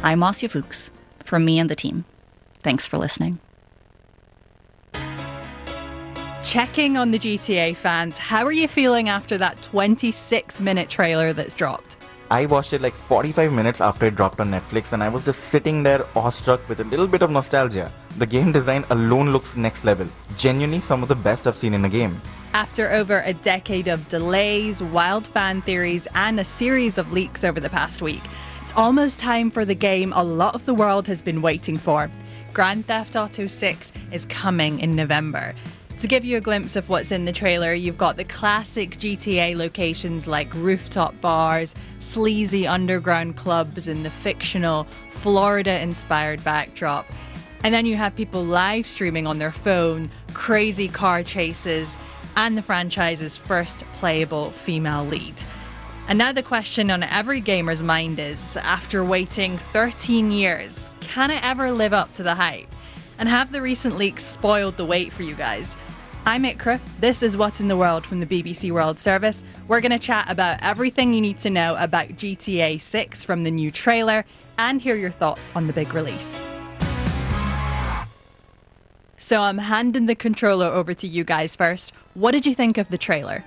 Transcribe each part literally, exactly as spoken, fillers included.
I'm Marcia Fuchs, from me and the team. Thanks for listening. Checking on the G T A fans, how are you feeling after that twenty-six minute trailer that's dropped? I watched it like forty-five minutes after it dropped on Netflix, and I was just sitting there awestruck with a little bit of nostalgia. The game design alone looks next level. Genuinely some of the best I've seen in a game. After over a decade of delays, wild fan theories, and a series of leaks over the past week, it's almost time for the game a lot of the world has been waiting for. Grand Theft Auto six is coming in November. To give you a glimpse of what's in the trailer, you've got the classic G T A locations like rooftop bars, sleazy underground clubs, and the fictional Florida-inspired backdrop. And then you have people live streaming on their phone, crazy car chases, and the franchise's first playable female lead. And now the question on every gamer's mind is, after waiting thirteen years, can it ever live up to the hype? And have the recent leaks spoiled the wait for you guys? I'm Ikra. This is What's in the World from the B B C World Service. We're going to chat about everything you need to know about G T A six from the new trailer and hear your thoughts on the big release. So I'm handing the controller over to you guys first. What did you think of the trailer?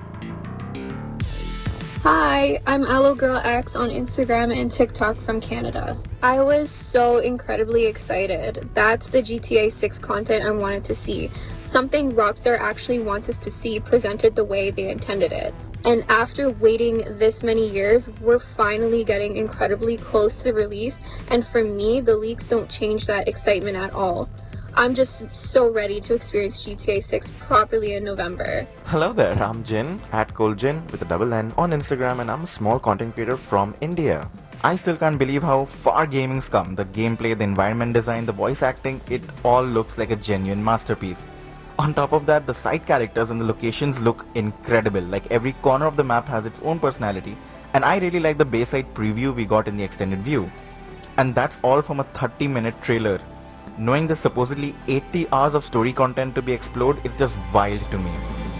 Hi, I'm Aloe Girl X on Instagram and TikTok from Canada. I was so incredibly excited. That's the G T A six content I wanted to see. Something Rockstar actually wants us to see presented the way they intended it. And after waiting this many years, we're finally getting incredibly close to the release, and for me, the leaks don't change that excitement at all. I'm just so ready to experience G T A six properly in November. Hello there, I'm Jin, at Coldjin with a double N on Instagram, and I'm a small content creator from India. I still can't believe how far gaming's come. The gameplay, the environment design, the voice acting, it all looks like a genuine masterpiece. On top of that, the side characters and the locations look incredible. Like every corner of the map has its own personality, and I really like the Bayside preview we got in the extended view. And that's all from a thirty minute trailer. Knowing there's supposedly eighty hours of story content to be explored, it's just wild to me.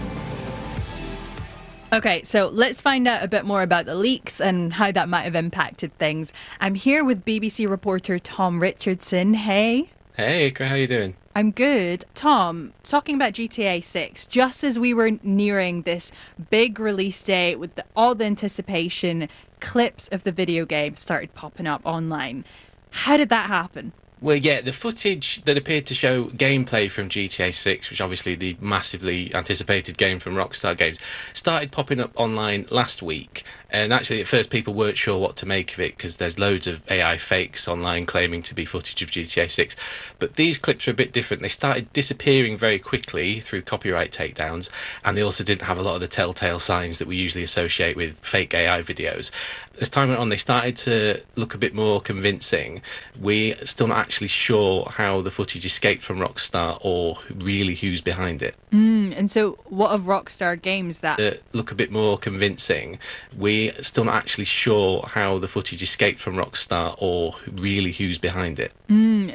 Okay, so let's find out a bit more about the leaks and how that might have impacted things. I'm here with B B C reporter Tom Richardson. Hey. Hey, Ikra, how you doing? I'm good. Tom, talking about G T A six, just as we were nearing this big release date with the, all the anticipation, clips of the video game started popping up online. How did that happen? Well, yeah, the footage that appeared to show gameplay from G T A six, which obviously the massively anticipated game from Rockstar Games, started popping up online last week. And actually, at first, people weren't sure what to make of it because there's loads of A I fakes online claiming to be footage of G T A six. But these clips are a bit different. They started disappearing very quickly through copyright takedowns, and they also didn't have a lot of the telltale signs that we usually associate with fake A I videos. As time went on, they started to look a bit more convincing. We're still not actually sure how the footage escaped from Rockstar or really who's behind it. Mm, and so what of Rockstar Games that uh, look a bit more convincing? We're still not actually sure how the footage escaped from Rockstar or really who's behind it. Mm,